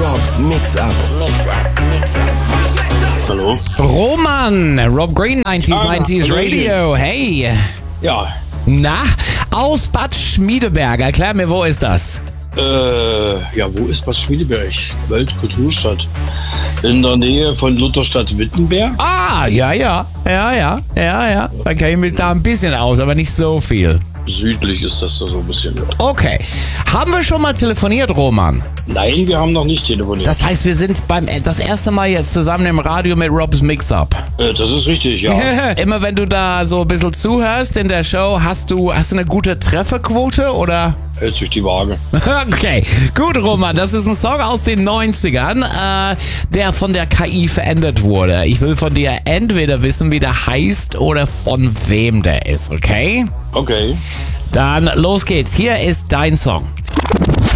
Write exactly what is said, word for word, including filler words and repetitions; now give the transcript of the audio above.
Rob's Mix-Up. Mix-Up, Mix-Up. Hallo? Roman, Rob Green, neunzig neunzig Radio. Hey. Ja. Na, aus Bad Schmiedeberg. Erklär mir, wo ist das? Äh, ja, wo ist Bad Schmiedeberg? Weltkulturstadt. In der Nähe von Lutherstadt-Wittenberg. Ah, ja, ja. Ja, ja. Ja, ja. Da kenne ich mich da ein bisschen aus, aber nicht so viel. Südlich ist das da so ein bisschen. Ja. Okay. Haben wir schon mal telefoniert, Roman? Nein, wir haben noch nicht telefoniert. Das heißt, wir sind beim das erste Mal jetzt zusammen im Radio mit Rob's Mix-Up. Äh, das ist richtig, ja. Immer wenn du da so ein bisschen zuhörst in der Show, hast du, hast du eine gute Trefferquote oder? Hält sich die Waage. Okay, gut, Roman, das ist ein Song aus den neunzigern, äh, der von der K I verändert wurde. Ich will von dir entweder wissen, wie der heißt oder von wem der ist, okay? Okay. Dann los geht's. Hier ist dein Song.